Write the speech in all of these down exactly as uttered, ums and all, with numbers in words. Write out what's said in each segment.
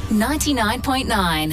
ninety-nine point nine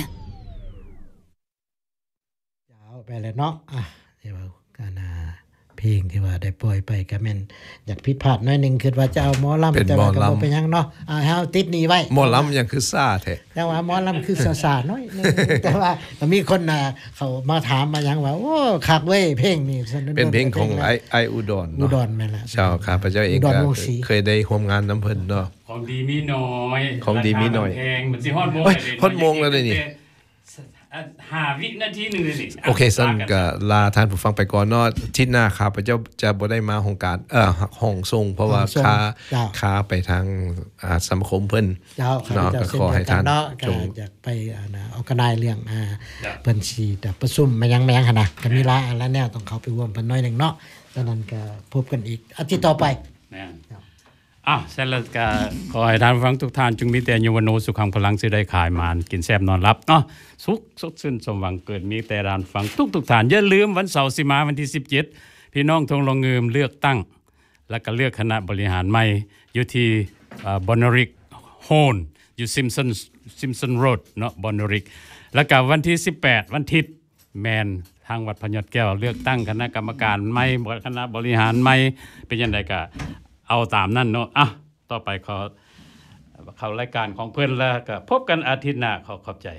ยาวไปแล้วเนาะอ่ะที่ว่าการอ่าเพลงที่ว่าได้ปล่อยไปก็แม่นอยากผิดพลาดหน่อยนึงคิดว่าจะเอาหมอลำแต่ว่าก็บ่เป็นหยังเนาะอ่าเฮาติดนี่ไว้หมอลำยังคือซ่าแท้แต่ว่าหมอลำคือซ่าๆหน่อยนึงแต่ว่าก็มีคนน่ะเขามาถามมาหยังว่าโอ้คักเว้ยเพลงนี่เป็นเพลงของไอไออุดรเนาะอุดรแม่นล่ะชาวข้าพเจ้าเองก็เคยได้ร่วมงานนำเพิ่นเนาะของดีมีน้อยของดีมีน้อยแพงมันสิฮอดโมงฮอดโมงแล้วนี่ห้าวินาทีนึงนี่โอเคซั่นก็ลาท่านผู้ฟังไปก่อนเนาะอาทิตย์หน้าข้าพเจ้าจะบ่ได้มาโครงการเอ่อห้องส่งเพราะว่าค้าค้าไปทางอ่าสังคมเพิ่นเนาะก็ขอให้ท่านจงอยากไปอ่านะออกนายเรื่องอ่าเพิ่นสิประชุมมายังแมงหั่นน่ะก็มีหลายอันแล้วแนวต้องเข้าไปร่วมเพิ่นหน่อยนึงเนาะฉะนั้นก็พบกันอีกอาทิตย์ต่อไปแม่นอ้าวเสร็จแล้วก็ขอให้ท่านฟังทุกท่านจงมีแต่อายุวโนสุขังพลังสิได้ขายมานกินแซ่บนอนหลับเนาะสุขสดชื่นสมหวังเกิดมีแต่ท่านฟังทุกๆท่านอย่าลืมวันเสาร์สิมาวันที่สิบเจ็ดพี่น้องทงลงเงิมเลือกตั้งแล้วก็เลือกคณะบริหารใหม่อยู่ที่อ่าบอนริกโฮนอยู่ซิมสันซิมสันโรดเนาะบอนริกแล้วก็วันที่สิบแปดวันอาทิตย์แมนทางวัดพญาแก้วเลือกตั้งคณะกรรมการใหม่คณะบริหารใหม่เป็นจังได๋ก็เอาตามนั้นเนาะอ่ะต่อไปขอเข้ารายการของเพิ่นแล้วก็พบกันอาทิตย์หน้าขอขอบใจ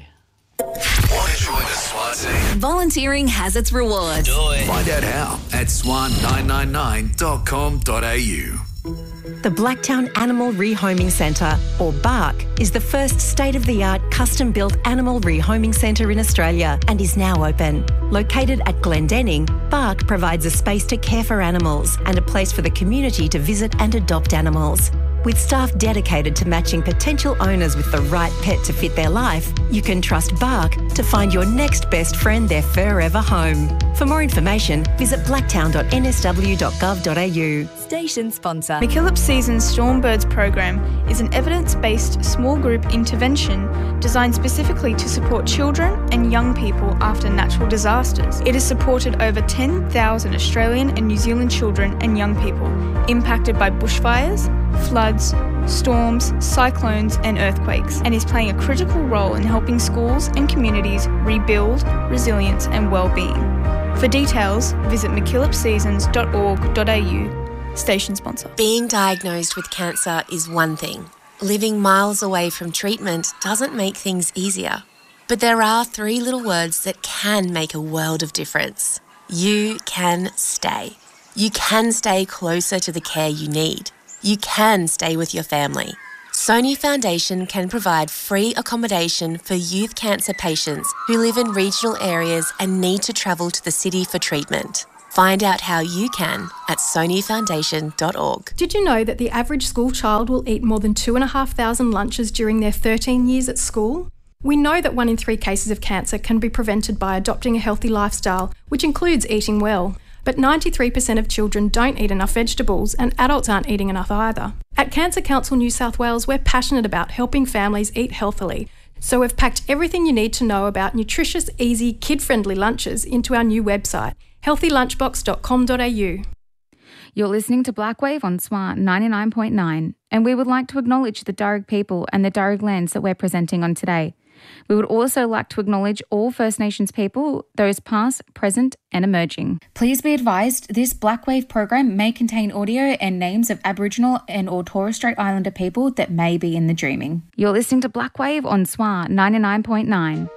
Volunteering has its reward. Find out how at swan nine nine nine dot com dot a u. The Blacktown Animal Rehoming Centre, or BARC, is the first state-of-the-art custom-built animal rehoming centre in Australia and is now open. Located at Glendenning, BARC provides a space to care for animals and a place for the community to visit and adopt animals. With staff dedicated to matching potential owners with the right pet to fit their life, you can trust BARC to find your next best friend their forever home. For more information, visit blacktown dot n s w dot gov dot a u. Station sponsor. McKillop Seasons Stormbirds program is an evidence-based small group intervention designed specifically to support children and young people after natural disasters. It has supported over ten thousand Australian and New Zealand children and young people impacted by bushfires, floods, storms, cyclones and earthquakes, and is playing a critical role in helping schools and communities rebuild resilience and well-being. For details, visit mckillop seasons dot org dot a u. Station sponsor. Being diagnosed with cancer is one thing. Living miles away from treatment doesn't make things easier. But there are three little words that can make a world of difference. You can stay. You can stay closer to the care you need. You can stay with your family. Sony Foundation can provide free accommodation for youth cancer patients who live in regional areas and need to travel to the city for treatment. Find out how you can at sony foundation dot org. Did you know that the average school child will eat more than two and a half thousand lunches during their thirteen years at school? We know that one in three cases of cancer can be prevented by adopting a healthy lifestyle, which includes eating well. But ninety-three percent of children don't eat enough vegetables and adults aren't eating enough either. At Cancer Council New South Wales, we're passionate about helping families eat healthily. So we've packed everything you need to know about nutritious, easy, kid-friendly lunches into our new website, healthy lunchbox dot com dot a u. You're listening to Blackwave on Swan ninety-nine point nine, and we would like to acknowledge the Darug people and the Darug lands that we're presenting on today. We would also like to acknowledge all First Nations people, those past, present and emerging. Please be advised this Blackwave program may contain audio and names of Aboriginal and or Torres Strait Islander people that may be in the dreaming. You're listening to Blackwave on Swan ninety-nine point nine.